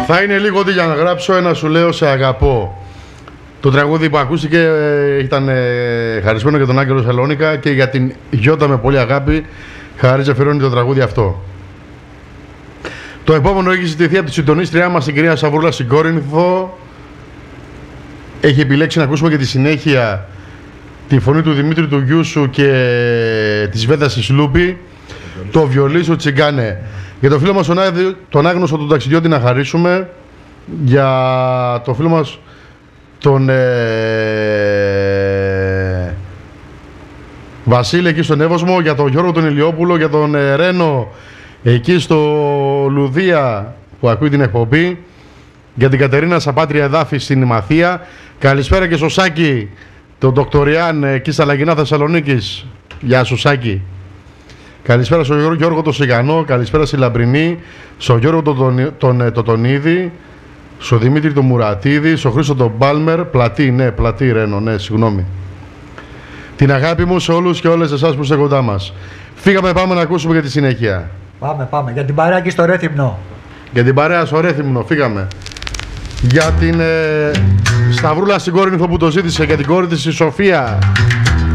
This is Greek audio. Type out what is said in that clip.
Θα είναι λίγο ότι για να γράψω ένα σου λέω σε αγαπώ. Το τραγούδι που ακούστηκε ήταν χαρισμένο για τον Άγγελο Σαλόνικα και για την Γιώτα με πολύ αγάπη χαρίζει αφιερώνει το τραγούδι αυτό. Το επόμενο έχει ζητηθεί από τη συντονίστριά μας, την κυρία Σαββούρλα Συγκόρινθο. Έχει επιλέξει να ακούσουμε και τη συνέχεια τη φωνή του Δημήτρη του Γιούσου και της Βέδας της Λούπη, το βιολί Τσιγκάνε. Για το φίλο μας τον άγνωστο τον ταξιδιώτη να χαρίσουμε, για το φίλο μας τον Βασίλη εκεί στον Εύωσμο, για τον Γιώργο τον Ηλιόπουλο, για τον Ρένο εκεί στο Λουδία που ακούει την εκπομπή, για την Κατερίνα Σαπάτρια Εδάφη στην Μαθία. Καλησπέρα και στο Σάκη, τον Ντοκτοριάν εκεί στα Λαγινά Θεσσαλονίκης. Γεια σου Σάκη. Καλησπέρα στον Γιώργο τον Σιγανό, καλησπέρα στη Λαμπρινή, στον Γιώργο τον Τονίδη, στον Δημήτρη τον Μουρατίδη, στον Χρήστο τον Μπάλμερ, πλατή Ρένο, ναι, συγγνώμη. Την αγάπη μου σε όλους και όλες εσάς που είστε κοντά μας. Φύγαμε, πάμε να ακούσουμε για τη συνέχεια. Πάμε, για την παρέα και στο Ρέθυμνο. Για την παρέα στο Ρέθυμνο, φύγαμε. Για την Σταυρούλα στην Κόρινθο που το ζήτησε, για την κόρη της η Σοφία.